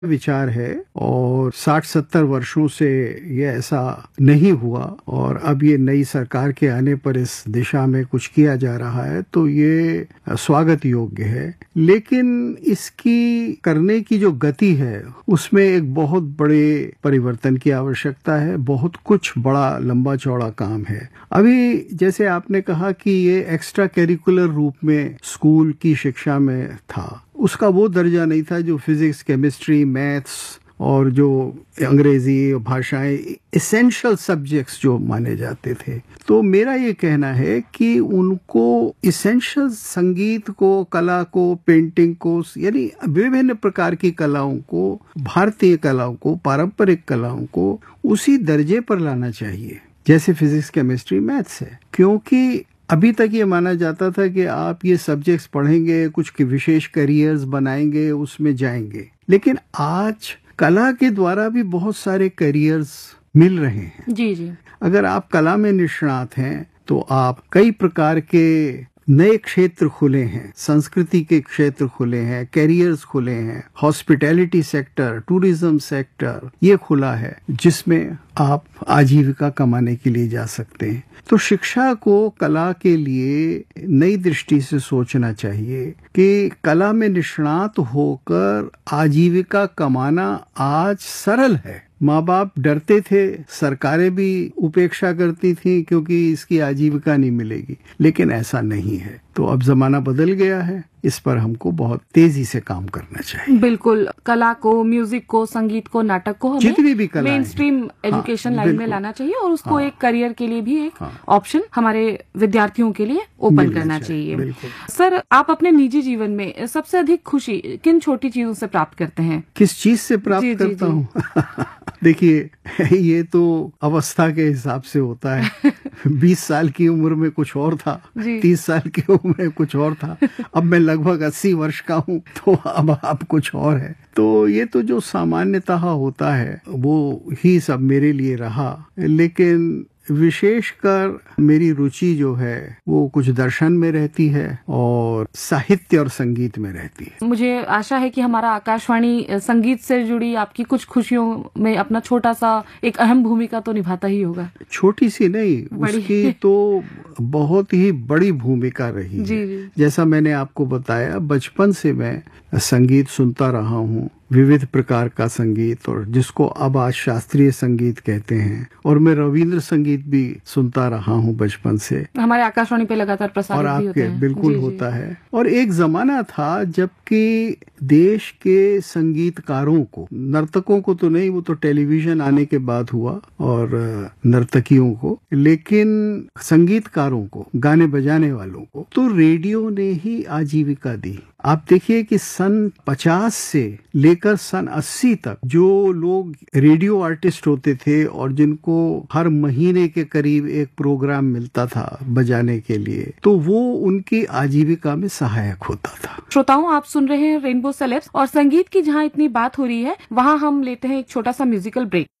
विचार है और 60-70 वर्षों से ये ऐसा नहीं हुआ और अब ये नई सरकार के आने पर इस दिशा में कुछ किया जा रहा है तो ये स्वागत योग्य है। लेकिन इसकी करने की जो गति है उसमें एक बहुत बड़े परिवर्तन की आवश्यकता है। बहुत कुछ बड़ा लंबा चौड़ा काम है। अभी जैसे आपने कहा कि ये एक्स्ट्रा करिकुलर रूप में स्कूल की शिक्षा में था, उसका वो दर्जा नहीं था जो फिजिक्स, केमिस्ट्री, मैथ्स और जो अंग्रेजी भाषाएं एसेंशियल सब्जेक्ट्स जो माने जाते थे। तो मेरा ये कहना है कि उनको एसेंशियल संगीत को, कला को, पेंटिंग को, यानी विभिन्न प्रकार की कलाओं को, भारतीय कलाओं को, पारंपरिक कलाओं को उसी दर्जे पर लाना चाहिए जैसे फिजिक्स, केमिस्ट्री, मैथ्स है। क्योंकि अभी तक ये माना जाता था कि आप ये सब्जेक्ट्स पढ़ेंगे, कुछ विशेष करियर्स बनाएंगे, उसमें जाएंगे। लेकिन आज कला के द्वारा भी बहुत सारे करियर्स मिल रहे हैं। जी जी। अगर आप कला में निष्णात हैं तो आप कई प्रकार के नए क्षेत्र खुले हैं, संस्कृति के क्षेत्र खुले हैं, कैरियर्स खुले हैं, हॉस्पिटैलिटी सेक्टर, टूरिज्म सेक्टर ये खुला है जिसमें आप आजीविका कमाने के लिए जा सकते हैं। तो शिक्षा को कला के लिए नई दृष्टि से सोचना चाहिए कि कला में निष्णात होकर आजीविका कमाना आज सरल है। माँ बाप डरते थे, सरकारें भी उपेक्षा करती थी क्योंकि इसकी आजीविका नहीं मिलेगी, लेकिन ऐसा नहीं है। तो अब जमाना बदल गया है, इस पर हमको बहुत तेजी से काम करना चाहिए। बिल्कुल, कला को, म्यूजिक को, संगीत को, नाटक को जितनी भी कला मेन स्ट्रीम एजुकेशन लाइन में लाना चाहिए और उसको एक करियर के लिए भी एक ऑप्शन हमारे विद्यार्थियों के लिए ओपन करना चाहिए। सर, आप अपने निजी जीवन में सबसे अधिक खुशी किन छोटी चीजों से प्राप्त करते हैं? किस चीज से प्राप्त करता हूँ? देखिए, ये तो अवस्था के हिसाब से होता है। 20 साल की उम्र में कुछ और था, 30 साल की उम्र में कुछ और था, अब मैं लगभग 80 वर्ष का हूँ तो अब कुछ और है। तो ये तो जो सामान्यतः होता है वो ही सब मेरे लिए रहा। लेकिन विशेषकर मेरी रुचि जो है वो कुछ दर्शन में रहती है और साहित्य और संगीत में रहती है। मुझे आशा है कि हमारा आकाशवाणी संगीत से जुड़ी आपकी कुछ खुशियों में अपना छोटा सा एक अहम भूमिका तो निभाता ही होगा। छोटी सी नहीं, उसकी तो बहुत ही बड़ी भूमिका रही है। जैसा मैंने आपको बताया, बचपन से मैं संगीत सुनता रहा हूँ, विविध प्रकार का संगीत, और जिसको अब आज शास्त्रीय संगीत कहते हैं, और मैं रविंद्र संगीत भी सुनता रहा हूँ बचपन से। हमारे आकाशवाणी पे लगातार प्रसारित और भी होते हैं। बिल्कुल होता है। और एक जमाना था जबकि देश के संगीतकारों को, नर्तकों को तो नहीं, वो तो टेलीविजन आने के बाद हुआ, और नर्तकियों को, लेकिन संगीतकारों को, गाने बजाने वालों को तो रेडियो ने ही आजीविका दी। आप देखिए कि सन 50 से लेकर सन 80 तक जो लोग रेडियो आर्टिस्ट होते थे और जिनको हर महीने के करीब एक प्रोग्राम मिलता था बजाने के लिए, तो वो उनकी आजीविका में सहायक होता था। श्रोताओं, आप सुन रहे हैं रेनबो सेलेब्स, और संगीत की जहां इतनी बात हो रही है वहां हम लेते हैं एक छोटा सा म्यूजिकल ब्रेक।